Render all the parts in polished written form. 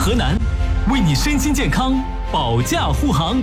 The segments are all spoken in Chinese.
河南，为你身心健康保驾护航。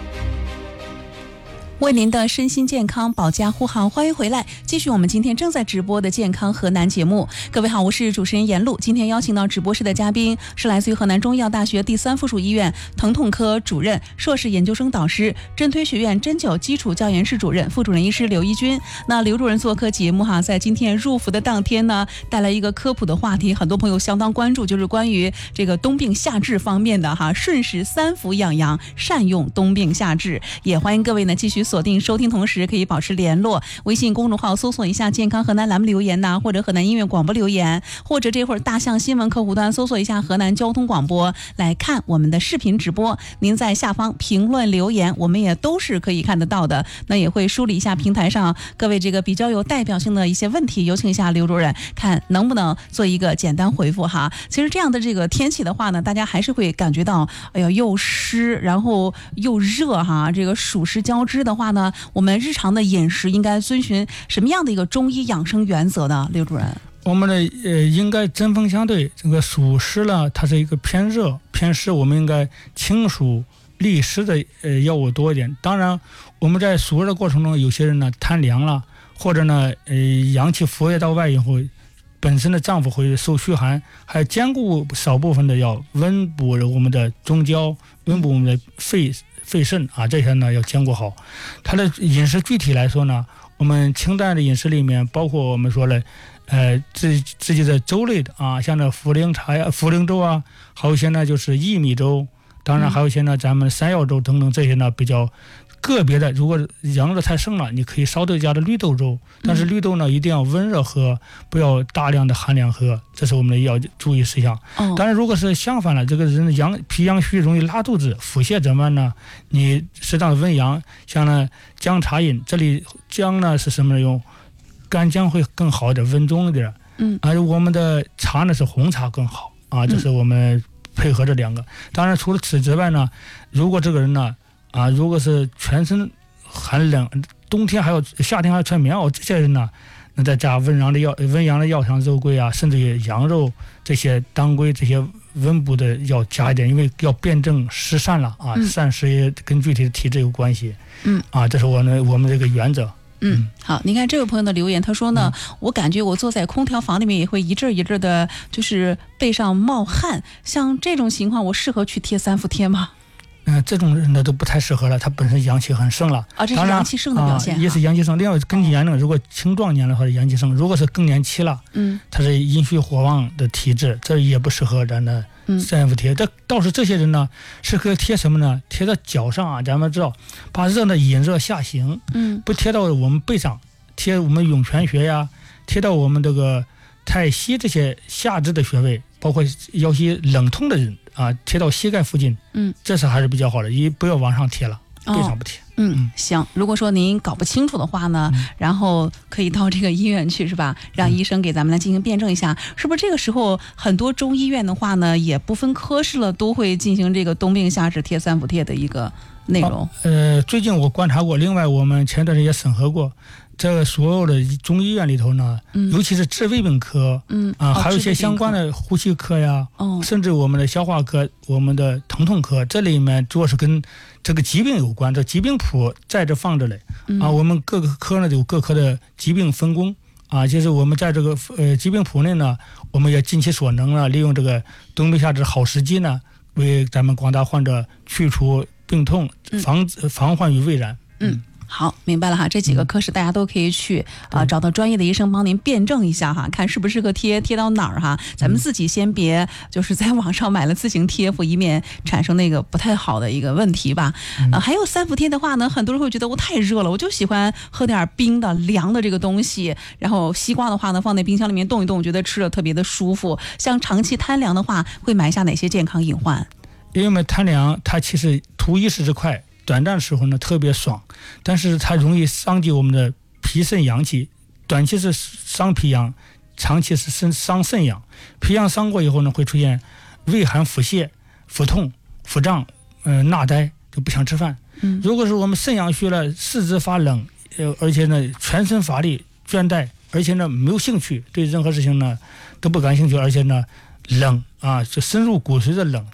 为您的身心健康保驾护航，欢迎回来，继续我们今天正在直播的健康河南节目。各位好，我是主持人严露。今天邀请到直播室的嘉宾是来自于河南中医药大学第3附属医院疼痛科主任、硕士研究生导师、针推学院针灸基础教研室主任、副主任医师刘一军。那刘主任做客节目在今天入伏的当天呢，带来一个科普的话题，很多朋友相当关注，就是关于这个冬病夏治方面的顺时3伏养阳，善用冬病夏治。也欢迎各位呢继续锁定收听，同时可以保持联络，微信公众号搜索一下健康河南栏目留言或者河南音乐广播留言，或者这会儿大象新闻客户端搜索一下河南交通广播来看我们的视频直播。您在下方评论留言，我们也都是可以看得到的。那也会梳理一下平台上各位这个比较有代表性的一些问题，有请一下刘主任看能不能做一个简单回复其实这样的这个天气的话呢，大家还是会感觉到又湿然后又热这个暑湿交织的话呢，我们日常的饮食应该遵循什么样的一个中医养生原则呢？刘主任， 我们的应该针锋相对。这个暑湿呢，它是一个偏热偏湿，我们应该清暑利湿的药物多一点。当然我们在暑热的过程中，有些人呢贪凉了，或者呢阳气浮越到外以后，本身的脏腑会受虚寒，还兼顾少部分的要温补我们的中焦，温补我们的肺肾这些呢要兼顾好。它的饮食具体来说呢，我们清淡的饮食里面包括我们说了自己的粥类的像这茯苓茶呀、茯苓粥还有一些呢就是薏米粥，当然还有一些呢咱们山药粥等等，这些呢比较个别的。如果阳热太盛了，你可以烧豆加的绿豆粥，但是绿豆呢一定要温热喝，不要大量的寒凉喝，这是我们的要注意事项。当然如果是相反了，这个人脾阳虚容易拉肚子腹泻怎么办呢？你适当的温阳，像呢姜茶饮，这里姜呢是什么用干姜会更好一点，温中一点。而我们的茶呢是红茶更好这是我们配合这两个。当然除了此之外呢，如果这个人呢如果是全身寒冷，冬天夏天还要穿棉袄，这些人呢，那再加温阳的药，像肉桂甚至于羊肉这些当归这些温补的要加一点，因为要辩证湿散了散湿也跟具体的体质有关系。这是我们这个原则。 好，您看这位朋友的留言，他说呢，我感觉我坐在空调房里面也会一阵一阵的，就是背上冒汗，像这种情况，我适合去贴3伏贴吗？ 这种人呢都不太适合了，他本身阳气很盛了这是阳气盛的表现也是阳气盛。另外根据年龄，如果青壮年的话是阳气盛，如果是更年期了他是阴虚火旺的体质，这也不适合咱的3伏贴。倒是这些人呢适合贴什么呢？贴到脚上咱们知道把热呢引热下行，不贴到我们背上，贴我们涌泉穴呀，贴到我们这个太溪这些下肢的穴位，包括腰膝冷痛的人贴到膝盖附近，这是还是比较好的，不要往上贴了，背上不贴。 行。如果说您搞不清楚的话呢，然后可以到这个医院去，是吧？让医生给咱们来进行辩证一下，是不是这个时候很多中医院的话呢，也不分科室了，都会进行这个冬病夏治贴3伏贴的一个内容？ 最近我观察过，另外我们前段时间也审核过。这所有的中医院里头呢，尤其是治胃病科，还有一些相关的呼吸科呀，甚至我们的消化科、我们的疼痛科，这里面主要是跟这个疾病有关，这疾病谱在这放着嘞。我们各个科呢有各科的疾病分工就是我们在这个疾病谱内呢，我们也尽其所能利用这个冬病夏治好时机呢，为咱们广大患者去除病痛，防患于未然。 好，明白了这几个科室大家都可以去找到专业的医生帮您辩证一下看适不适合贴到哪儿咱们自己先别就是在网上买了自行贴服，以免产生那个不太好的一个问题吧。还有3伏贴的话呢，很多人会觉得我太热了，我就喜欢喝点冰的凉的这个东西，然后西瓜的话呢放在冰箱里面冻一冻，我觉得吃了特别的舒服。像长期贪凉的话，会埋下哪些健康隐患？ 因为贪凉它其实图一时之快，短暂的时候呢特别爽，但是它容易伤及我们的脾肾阳气。短期是伤脾阳，长期是伤肾阳。脾阳伤过以后呢，会出现胃寒腹泻、腹痛、腹胀、纳呆，就不想吃饭。如果是我们肾阳虚了，四肢发冷，而且呢全身乏力、倦怠，而且呢没有兴趣，对任何事情呢都不感兴趣，而且呢冷就深入骨髓的冷，